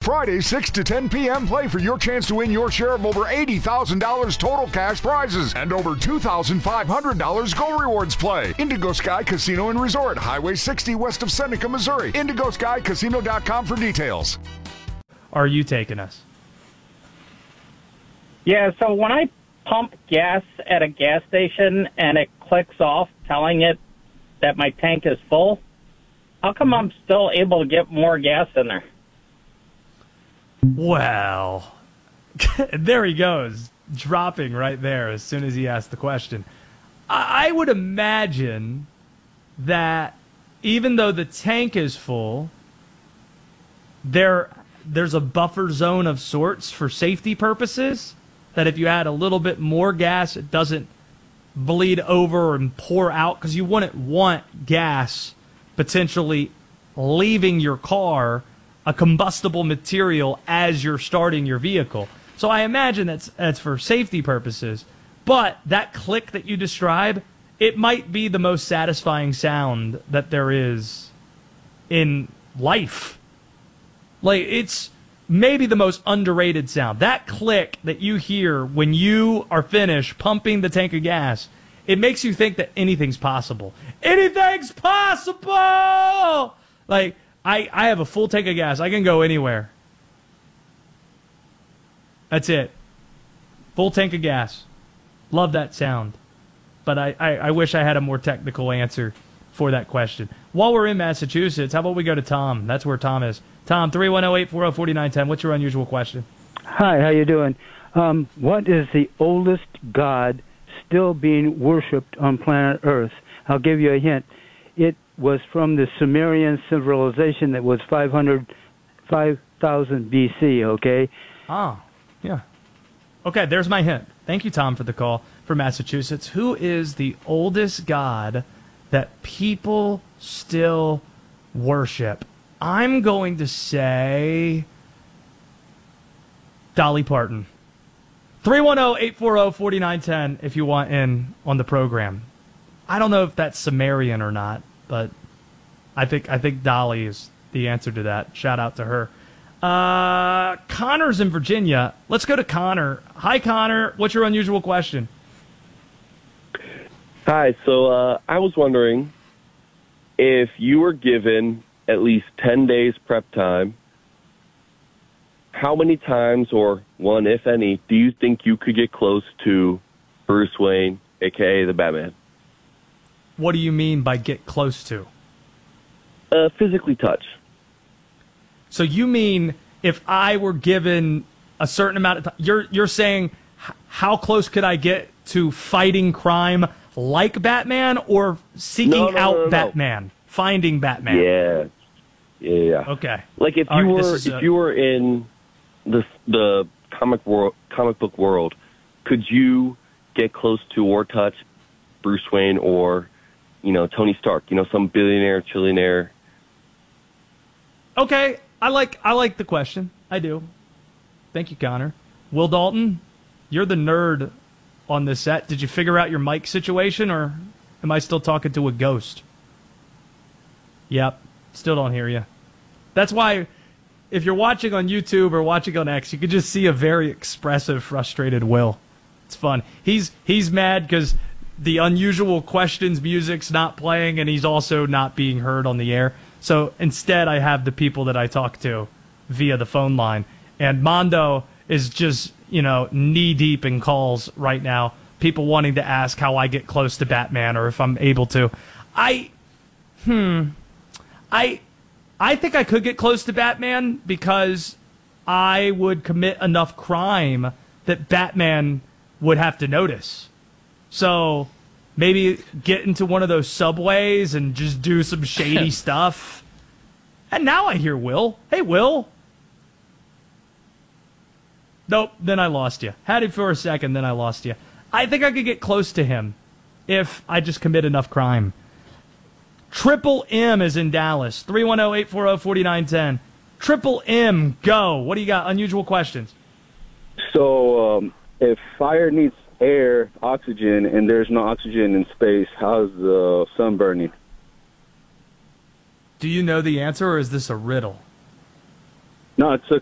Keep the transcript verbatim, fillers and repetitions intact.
Friday, six to ten p.m., play for your chance to win your share of over eighty thousand dollars total cash prizes and over two thousand five hundred dollars Go Rewards play. Indigo Sky Casino and Resort, Highway sixty west of Seneca, Missouri. indigo sky casino dot com for details. Are you taking us? Yeah, so when I pump gas at a gas station and it clicks off telling it that my tank is full, how come I'm still able to get more gas in there? Well, there he goes, dropping right there as soon as he asked the question. I, I would imagine that even though the tank is full, there there's a buffer zone of sorts for safety purposes, that if you add a little bit more gas, it doesn't bleed over and pour out, because you wouldn't want gas potentially leaving your car, a combustible material, as you're starting your vehicle. So I imagine that's that's for safety purposes. But that click that you describe, it might be the most satisfying sound that there is in life. Like, it's maybe the most underrated sound. That click that you hear when you are finished pumping the tank of gas, it makes you think that anything's possible. Anything's possible! Like, I, I have a full tank of gas. I can go anywhere. That's it. Full tank of gas. Love that sound. But I, I, I wish I had a more technical answer for that question. While we're in Massachusetts, how about we go to Tom? That's where Tom is. Tom, three one zero, eight four zero, four nine one zero. What's your unusual question? Hi, how you doing? Um, what is the oldest god still being worshipped on planet Earth? I'll give you a hint. It was from the Sumerian civilization that was five hundred, five thousand B C, okay? Ah, yeah. Okay, there's my hint. Thank you, Tom, for the call from Massachusetts. Who is the oldest god that people still worship? I'm going to say Dolly Parton. three one zero, eight four zero, four nine one zero if you want in on the program. I don't know if that's Sumerian or not, but I think I think Dolly is the answer to that. Shout out to her. Uh, Connor's in Virginia. Let's go to Connor. Hi, Connor. What's your unusual question? Hi. So uh, I was wondering if you were given at least ten days prep time, how many times, or one, if any, do you think you could get close to Bruce Wayne, a k a the Batman? What do you mean by get close to? Uh, physically touch. So you mean if I were given a certain amount of time, you're, you're saying h- how close could I get to fighting crime like Batman, or seeking no, no, out no, no, no. Batman, finding Batman? Yeah. Yeah, yeah. Okay. Like if All you right, were this is if a- you were in the the comic world, comic book world, could you get close to or touch Bruce Wayne or, you know, Tony Stark, you know, some billionaire, trillionaire? Okay, I like I like the question. I do. Thank you, Connor. Will Dalton, you're the nerd on this set. Did you figure out your mic situation, or am I still talking to a ghost? Yep, still don't hear you. That's why, if you're watching on YouTube or watching on X, you could just see a very expressive, frustrated Will. It's fun. He's he's mad because the unusual questions music's not playing, and he's also not being heard on the air. So instead, I have the people that I talk to via the phone line. And Mondo is just, you know, knee-deep in calls right now. People wanting to ask how I get close to Batman or if I'm able to. I, hmm, I, I think I could get close to Batman because I would commit enough crime that Batman would have to notice. So maybe get into one of those subways and just do some shady stuff. And now I hear Will. Hey, Will. Nope, then I lost you. Had it for a second, then I lost you. I think I could get close to him if I just commit enough crime. Triple M is in Dallas. three one zero, eight four zero, four nine one zero. Triple M, go. What do you got? Unusual questions. So um, if fire needs air, oxygen, and there's no oxygen in space, how's the sun burning? Do you know the answer, or is this a riddle? No, it's a